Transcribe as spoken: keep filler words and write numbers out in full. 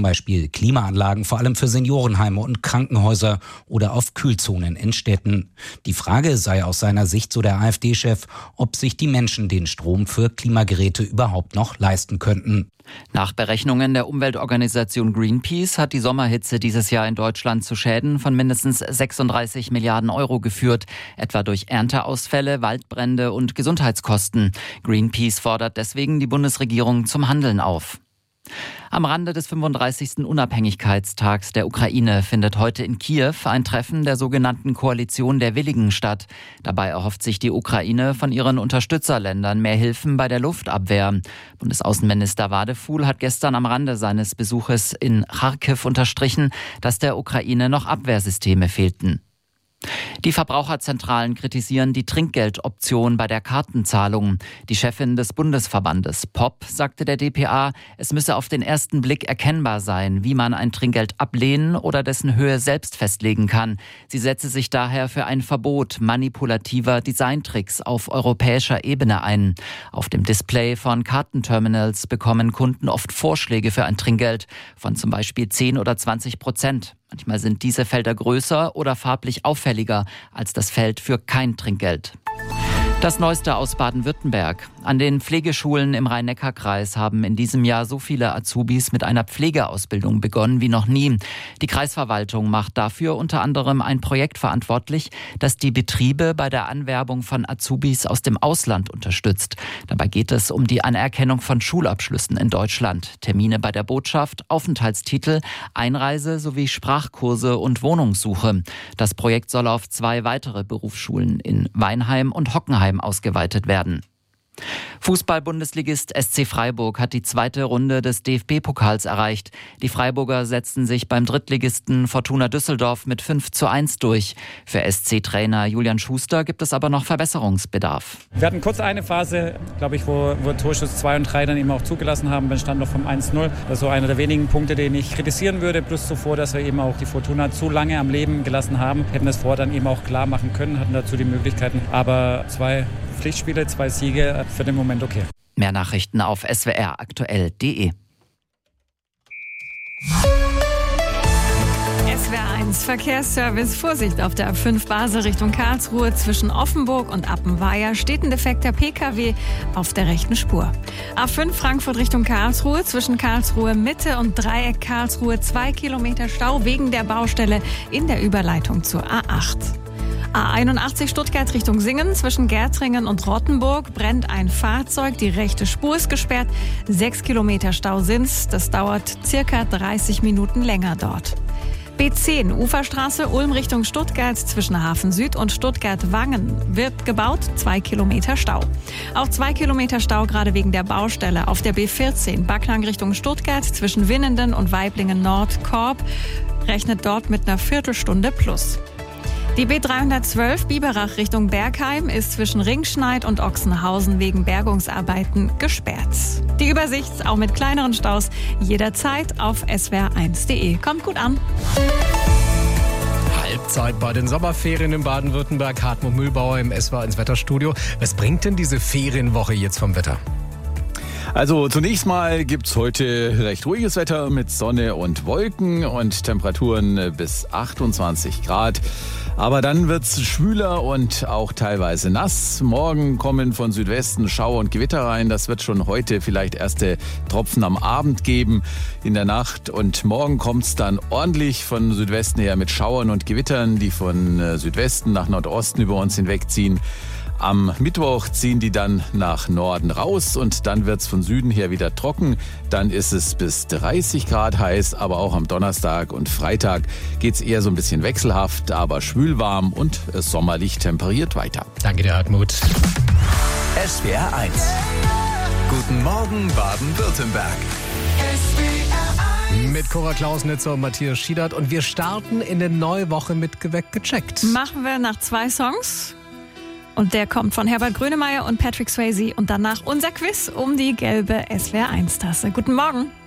Beispiel Klimaanlagen, vor allem für Seniorenheime und Krankenhäuser oder auf Kühlzonen in Städten. Die Frage sei aus seiner Sicht, so der AfD-Chef, ob sich die Menschen den Strom für Klimageräte überhaupt noch leisten könnten. Nach Berechnungen der Umweltorganisation Greenpeace hat die Sommerhitze dieses Jahr in Deutschland zu Schäden von mindestens sechsunddreißig Milliarden Euro geführt, etwa durch Ernteausfälle, Waldbrände und Gesundheitskosten. Greenpeace fordert deswegen die Bundesregierung zum Handeln auf. Am Rande des fünfunddreißigsten Unabhängigkeitstags der Ukraine findet heute in Kiew ein Treffen der sogenannten Koalition der Willigen statt. Dabei erhofft sich die Ukraine von ihren Unterstützerländern mehr Hilfen bei der Luftabwehr. Bundesaußenminister Wadefuhl hat gestern am Rande seines Besuches in Charkiw unterstrichen, dass der Ukraine noch Abwehrsysteme fehlten. Die Verbraucherzentralen kritisieren die Trinkgeldoption bei der Kartenzahlung. Die Chefin des Bundesverbandes P O P sagte der D P A, es müsse auf den ersten Blick erkennbar sein, wie man ein Trinkgeld ablehnen oder dessen Höhe selbst festlegen kann. Sie setze sich daher für ein Verbot manipulativer Designtricks auf europäischer Ebene ein. Auf dem Display von Kartenterminals bekommen Kunden oft Vorschläge für ein Trinkgeld von zum Beispiel zehn oder zwanzig Prozent. Manchmal sind diese Felder größer oder farblich auffälliger als das Feld für kein Trinkgeld. Das Neueste aus Baden-Württemberg. An den Pflegeschulen im Rhein-Neckar-Kreis haben in diesem Jahr so viele Azubis mit einer Pflegeausbildung begonnen wie noch nie. Die Kreisverwaltung macht dafür unter anderem ein Projekt verantwortlich, das die Betriebe bei der Anwerbung von Azubis aus dem Ausland unterstützt. Dabei geht es um die Anerkennung von Schulabschlüssen in Deutschland, Termine bei der Botschaft, Aufenthaltstitel, Einreise sowie Sprachkurse und Wohnungssuche. Das Projekt soll auf zwei weitere Berufsschulen in Weinheim und Hockenheim ausgeweitet werden. Fußball-Bundesligist S C Freiburg hat die zweite Runde des D F B-Pokals erreicht. Die Freiburger setzten sich beim Drittligisten Fortuna Düsseldorf mit fünf zu eins durch. Für S C-Trainer Julian Schuster gibt es aber noch Verbesserungsbedarf. Wir hatten kurz eine Phase, glaube ich, wo, wo Torschuss zwei und drei dann eben auch zugelassen haben, beim Stand noch vom eins null. Das ist so einer der wenigen Punkte, den ich kritisieren würde. Plus zuvor, dass wir eben auch die Fortuna zu lange am Leben gelassen haben. Hätten das vorher dann eben auch klar machen können, hatten dazu die Möglichkeiten. Aber zwei Pflichtspiele, zwei Siege, für den Moment okay. Mehr Nachrichten auf s w r aktuell punkt d e. S W R eins Verkehrsservice. Vorsicht auf der A fünf Basel Richtung Karlsruhe. Zwischen Offenburg und Appenweier steht ein defekter P K W auf der rechten Spur. A fünf Frankfurt Richtung Karlsruhe. Zwischen Karlsruhe Mitte und Dreieck Karlsruhe zwei Kilometer Stau wegen der Baustelle in der Überleitung zur A acht. A einundachtzig Stuttgart Richtung Singen. Zwischen Gärtringen und Rottenburg brennt ein Fahrzeug. Die rechte Spur ist gesperrt. Sechs Kilometer Stau sind's. Das dauert circa dreißig Minuten länger dort. B zehn Uferstraße Ulm Richtung Stuttgart. Zwischen Hafen Süd und Stuttgart-Wangen wird gebaut. Zwei Kilometer Stau. Auch zwei Kilometer Stau gerade wegen der Baustelle. Auf der B vierzehn Backnang Richtung Stuttgart. Zwischen Winnenden und Weiblingen Nord Korb rechnet dort mit einer Viertelstunde plus. Die B dreihundertzwölf Biberach Richtung Bergheim ist zwischen Ringschneid und Ochsenhausen wegen Bergungsarbeiten gesperrt. Die Übersicht auch mit kleineren Staus jederzeit auf s w r eins punkt d e. Kommt gut an. Halbzeit bei den Sommerferien in Baden-Württemberg. Hartmut Mühlbauer im S W R eins Wetterstudio. Was bringt denn diese Ferienwoche jetzt vom Wetter? Also zunächst mal gibt's heute recht ruhiges Wetter mit Sonne und Wolken und Temperaturen bis achtundzwanzig Grad. Aber dann wird's schwüler und auch teilweise nass. Morgen kommen von Südwesten Schauer und Gewitter rein. Das wird schon heute vielleicht erste Tropfen am Abend geben in der Nacht. Und morgen kommt's dann ordentlich von Südwesten her mit Schauern und Gewittern, die von Südwesten nach Nordosten über uns hinwegziehen. Am Mittwoch ziehen die dann nach Norden raus und dann wird's von Süden her wieder trocken. Dann ist es bis dreißig Grad heiß, aber auch am Donnerstag und Freitag geht's eher so ein bisschen wechselhaft, aber schwülwarm und sommerlich temperiert weiter. Danke dir, Hartmut. S W R eins. Guten Morgen, Baden-Württemberg. Mit Cora Klausnitzer und Matthias Schiedert. Und wir starten in der neue Woche mit Geweckt gecheckt. Machen wir nach zwei Songs. Und der kommt von Herbert Grönemeyer und Patrick Swayze. Und danach unser Quiz um die gelbe S W R eins Tasse. Guten Morgen.